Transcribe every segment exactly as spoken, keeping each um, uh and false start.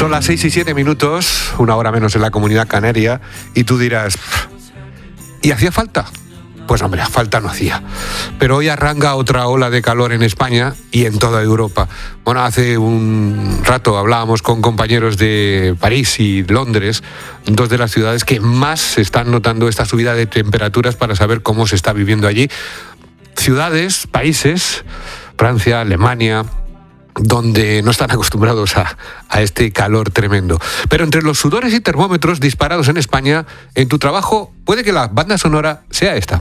Son las seis y siete minutos, una hora menos en la Comunidad Canaria, y tú dirás, ¿y hacía falta? Pues hombre, falta no hacía. Pero hoy arranca otra ola de calor en España y en toda Europa. Bueno, hace un rato hablábamos con compañeros de París y Londres, dos de las ciudades que más se están notando esta subida de temperaturas, para saber cómo se está viviendo allí. Ciudades, países, Francia, Alemania, donde no están acostumbrados a, a este calor tremendo. Pero entre los sudores y termómetros disparados en España, en tu trabajo puede que la banda sonora sea esta.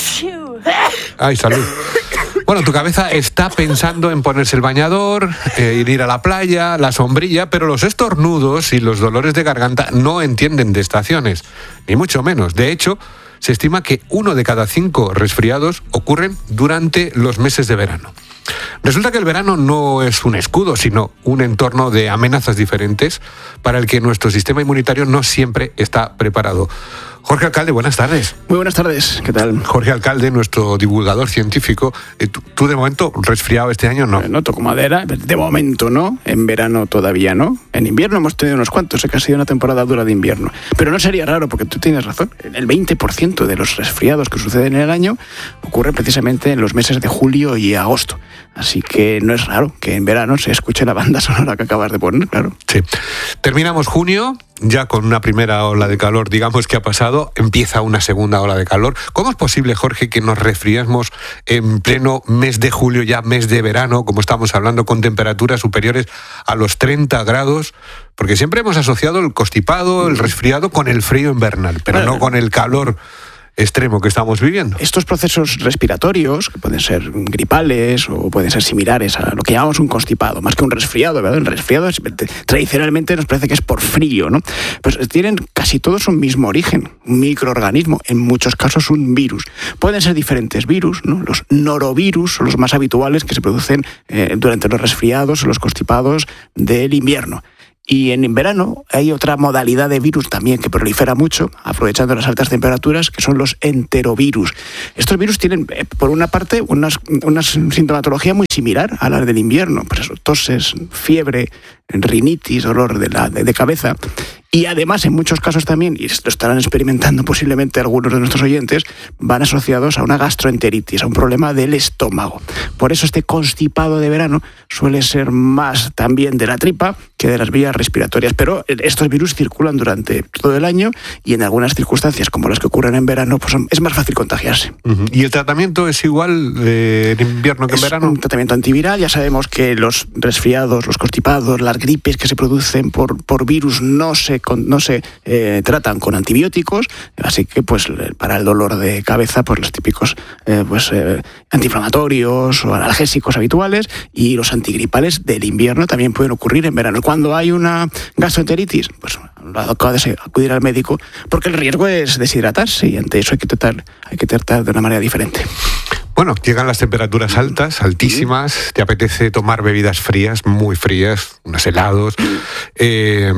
¡Ay, salud! Bueno, tu cabeza está pensando en ponerse el bañador, eh, ir a la playa, la sombrilla, pero los estornudos y los dolores de garganta no entienden de estaciones, ni mucho menos. De hecho, se estima que uno de cada cinco resfriados ocurren durante los meses de verano. Resulta que el verano no es un escudo, sino un entorno de amenazas diferentes para el que nuestro sistema inmunitario no siempre está preparado. Jorge Alcalde, buenas tardes. Muy buenas tardes, ¿qué tal? Jorge Alcalde, nuestro divulgador científico. ¿Tú, tú de momento resfriado este año no? No toco madera, de momento no, en verano todavía no. En invierno hemos tenido unos cuantos, sé que ha sido una temporada dura de invierno. Pero no sería raro, porque tú tienes razón, el veinte por ciento de los resfriados que suceden en el año ocurren precisamente en los meses de julio y agosto. Así que no es raro que en verano se escuche la banda sonora que acabas de poner, claro. Sí. Terminamos junio, ya con una primera ola de calor, digamos que ha pasado, empieza una segunda ola de calor. ¿Cómo es posible, Jorge, que nos resfriemos en pleno mes de julio, ya mes de verano, como estamos hablando, con temperaturas superiores a los treinta grados? Porque siempre hemos asociado el constipado, el resfriado, con el frío invernal, pero bueno, no con el calor extremo que estamos viviendo. Estos procesos respiratorios, que pueden ser gripales o pueden ser similares a lo que llamamos un constipado, más que un resfriado, ¿verdad? El resfriado es, tradicionalmente nos parece que es por frío, ¿no? Pues tienen casi todos un mismo origen, un microorganismo, en muchos casos un virus. Pueden ser diferentes virus, ¿no? Los norovirus son los más habituales que se producen eh, durante los resfriados o los constipados del invierno. Y en verano hay otra modalidad de virus también que prolifera mucho, aprovechando las altas temperaturas, que son los enterovirus. Estos virus tienen, por una parte, una sintomatología muy similar a la del invierno. Pues eso, toses, fiebre, rinitis, dolor de, la, de, de cabeza. Y además, en muchos casos también, y esto estarán experimentando posiblemente algunos de nuestros oyentes, van asociados a una gastroenteritis, a un problema del estómago. Por eso este constipado de verano suele ser más también de la tripa que de las vías respiratorias. Pero estos virus circulan durante todo el año y en algunas circunstancias, como las que ocurren en verano, pues es más fácil contagiarse. Uh-huh. ¿Y el tratamiento es igual eh, en invierno que en es verano? Un tratamiento antiviral. Ya sabemos que los resfriados, los constipados, las gripes que se producen por, por virus no se Con, no se eh, tratan con antibióticos, así que pues para el dolor de cabeza pues los típicos eh, pues eh, antiinflamatorios o analgésicos habituales, y los antigripales del invierno también pueden ocurrir en verano. Cuando hay una gastroenteritis, pues lo adecuado es acudir al médico, porque el riesgo es deshidratarse y ante eso hay que tratar, hay que tratar de una manera diferente. Bueno, llegan las temperaturas altas, altísimas, uh-huh. Te apetece tomar bebidas frías, muy frías, unos helados, eh,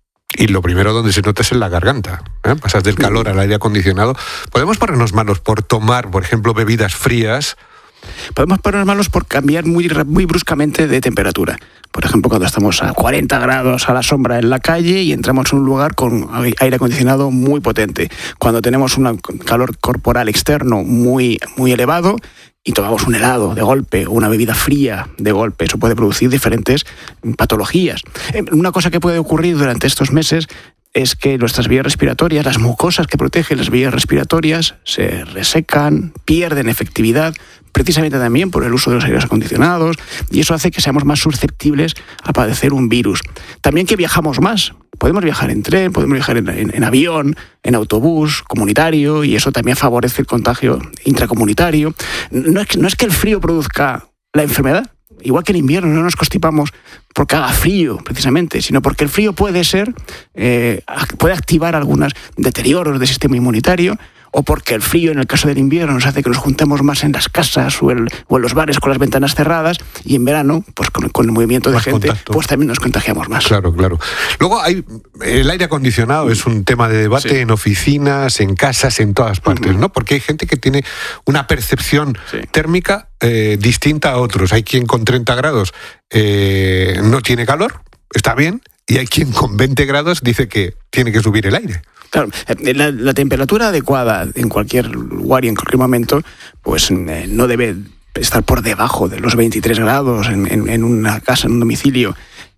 y lo primero donde se nota es en la garganta, ¿eh? Pasas del calor al aire acondicionado. ¿Podemos ponernos malos por tomar, por ejemplo, bebidas frías? Podemos ponernos malos por cambiar muy, muy bruscamente de temperatura. Por ejemplo, cuando estamos a cuarenta grados a la sombra en la calle y entramos en un lugar con aire acondicionado muy potente. Cuando tenemos un calor corporal externo muy, muy elevado y tomamos un helado de golpe o una bebida fría de golpe, eso puede producir diferentes patologías. Una cosa que puede ocurrir durante estos meses es que nuestras vías respiratorias, las mucosas que protegen las vías respiratorias, se resecan, pierden efectividad, precisamente también por el uso de los aires acondicionados, y eso hace que seamos más susceptibles a padecer un virus. También que viajamos más. Podemos viajar en tren, podemos viajar en, en, en avión, en autobús comunitario, y eso también favorece el contagio intracomunitario. No es que, no es que el frío produzca la enfermedad. Igual que en invierno no nos constipamos porque haga frío, precisamente, sino porque el frío puede ser, eh, puede activar algunos deterioros del sistema inmunitario, o porque el frío, en el caso del invierno, nos hace que nos juntemos más en las casas o, el, o en los bares con las ventanas cerradas, y en verano, pues con, con el movimiento de más gente, contacto. Pues también nos contagiamos más. Claro, claro. Luego hay el aire acondicionado, es un tema de debate, sí, en oficinas, en casas, en todas partes, uh-huh. ¿no? Porque hay gente que tiene una percepción, sí, térmica eh, distinta a otros. Hay quien con treinta grados eh, no tiene calor, está bien, y hay quien con veinte grados dice que tiene que subir el aire. Claro, la, la temperatura adecuada en cualquier lugar y en cualquier momento, pues eh, no debe estar por debajo de los veintitrés grados en, en, en una casa, en un domicilio,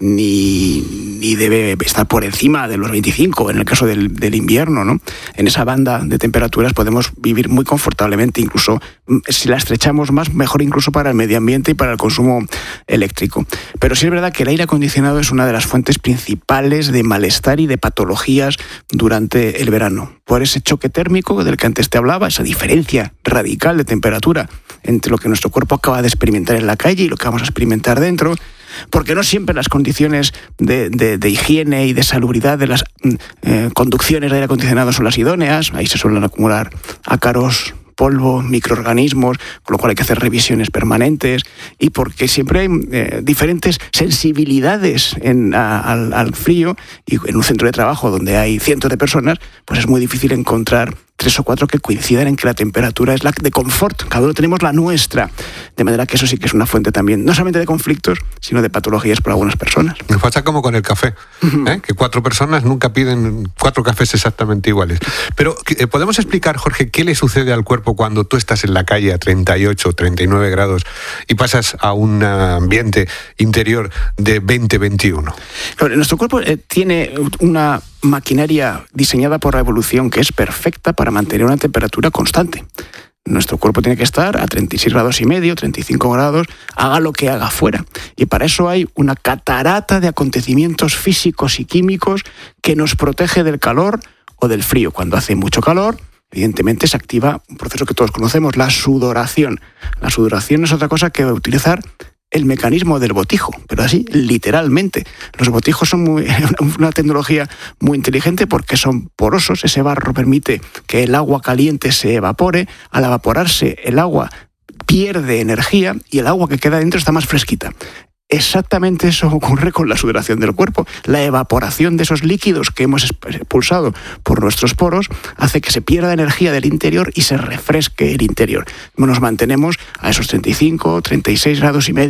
ni, ni debe estar por encima de los veinticinco en el caso del, del invierno, ¿no? En esa banda de temperaturas podemos vivir muy confortablemente, incluso si la estrechamos más, mejor incluso para el medio ambiente y para el consumo eléctrico. Pero sí es verdad que el aire acondicionado es una de las fuentes principales de malestar y de patologías durante el verano, por ese choque térmico del que antes te hablaba, esa diferencia radical de temperatura entre lo que nuestro cuerpo acaba de experimentar en la calle y lo que vamos a experimentar dentro, porque no siempre las condiciones de, de, de higiene y de salubridad de las eh, conducciones de aire acondicionado son las idóneas. Ahí se suelen acumular ácaros, polvo, microorganismos, con lo cual hay que hacer revisiones permanentes, y porque siempre hay eh, diferentes sensibilidades en, a, al, al frío, y en un centro de trabajo donde hay cientos de personas, pues es muy difícil encontrar tres o cuatro que coincidan en que la temperatura es la de confort. Cada uno tenemos la nuestra. De manera que eso sí que es una fuente también, no solamente de conflictos, sino de patologías para algunas personas. Me pasa como con el café, ¿eh? Que cuatro personas nunca piden cuatro cafés exactamente iguales. Pero ¿podemos explicar, Jorge, qué le sucede al cuerpo cuando tú estás en la calle a treinta y ocho, treinta y nueve grados y pasas a un ambiente interior de veinte, veintiuno? Nuestro cuerpo eh, tiene una maquinaria diseñada por la evolución que es perfecta para mantener una temperatura constante. Nuestro cuerpo tiene que estar a treinta y seis grados y medio, treinta y cinco grados, haga lo que haga fuera. Y para eso hay una catarata de acontecimientos físicos y químicos que nos protege del calor o del frío. Cuando hace mucho calor, evidentemente se activa un proceso que todos conocemos, la sudoración. La sudoración es otra cosa que utilizar el mecanismo del botijo, pero así, literalmente. Los botijos son muy, una tecnología muy inteligente porque son porosos. Ese barro permite que el agua caliente se evapore. Al evaporarse, el agua pierde energía y el agua que queda dentro está más fresquita. Exactamente eso ocurre con la sudoración del cuerpo. La evaporación de esos líquidos que hemos expulsado por nuestros poros hace que se pierda energía del interior y se refresque el interior. Nos mantenemos a esos treinta y cinco, treinta y seis grados y medio.